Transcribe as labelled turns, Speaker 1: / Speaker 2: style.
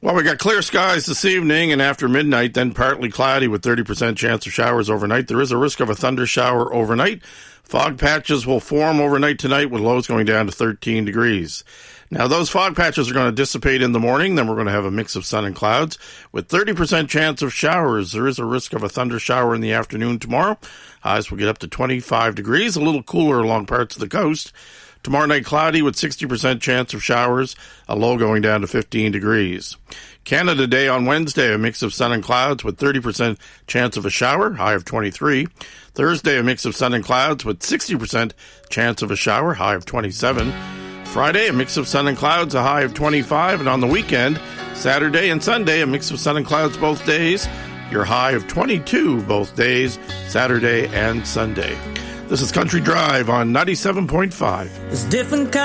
Speaker 1: Well, we got clear skies this evening and after midnight, then partly cloudy with 30% chance of showers overnight. There is a risk of a thunder shower overnight. Fog patches will form overnight tonight with lows going down to 13 degrees. Now, those fog patches are going to dissipate in the morning. Then we're going to have a mix of sun and clouds with 30% chance of showers. There is a risk of a thunder shower in the afternoon tomorrow. Highs will get up to 25 degrees, a little cooler along parts of the coast. Tomorrow night, cloudy with 60% chance of showers, a low going down to 15 degrees. Canada Day on Wednesday, a mix of sun and clouds with 30% chance of a shower, high of 23. Thursday, a mix of sun and clouds with 60% chance of a shower, high of 27. Friday, a mix of sun and clouds, a high of 25. And on the weekend, Saturday and Sunday, a mix of sun and clouds both days, your high of 22 both days, Saturday and Sunday. This is Country Drive on 97.5.
Speaker 2: It's different